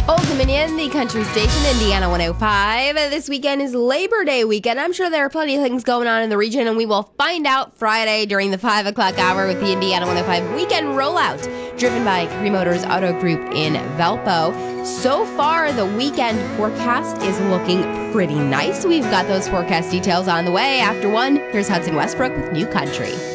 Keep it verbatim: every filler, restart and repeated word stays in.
Old Dominion, the country station, Indiana one oh five. This weekend is Labor Day weekend. I'm sure there are plenty of things going on in the region, and we will find out Friday during the five o'clock hour with the Indiana one oh five Weekend Rollout, driven by Capri Motors Auto Group in Valpo. So far, the weekend forecast is looking pretty nice. We've got those forecast details on the way. After one, here's Hudson Westbrook with New Country.